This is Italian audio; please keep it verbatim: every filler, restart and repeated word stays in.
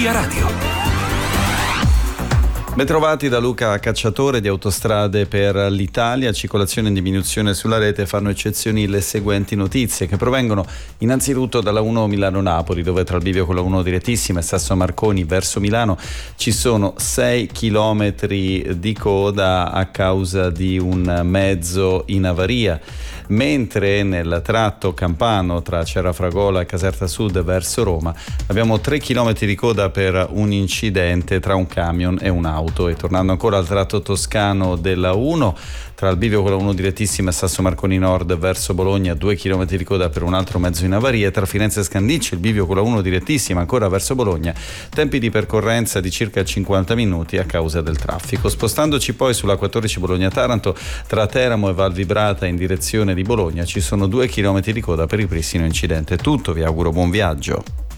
Via Radio. Bentrovati da Luca Cacciatore di Autostrade per l'Italia. Circolazione in diminuzione sulla rete, fanno eccezioni le seguenti notizie che provengono innanzitutto dalla uno Milano-Napoli, dove tra il bivio con la uno direttissima e Sasso Marconi verso Milano ci sono sei chilometri di coda a causa di un mezzo in avaria, mentre nel tratto campano tra Cerrafragola e Caserta Sud verso Roma abbiamo tre chilometri di coda per un incidente tra un camion e un'auto. E tornando ancora al tratto toscano della uno, tra il bivio con la uno direttissima e Sasso Marconi Nord verso Bologna, due chilometri di coda per un altro mezzo in avaria, e tra Firenze e Scandicci il bivio con la uno direttissima ancora verso Bologna, tempi di percorrenza di circa cinquanta minuti a causa del traffico. Spostandoci poi sulla quattordici Bologna-Taranto, tra Teramo e Val Vibrata in direzione di Bologna ci sono due chilometri di coda per il ripristino incidente. Tutto, vi auguro buon viaggio.